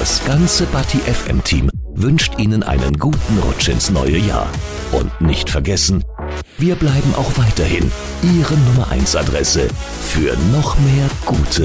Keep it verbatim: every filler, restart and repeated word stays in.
Das ganze Bati F M-Team wünscht Ihnen einen guten Rutsch ins neue Jahr. Und nicht vergessen, wir bleiben auch weiterhin Ihre Nummer eins Adresse für noch mehr gute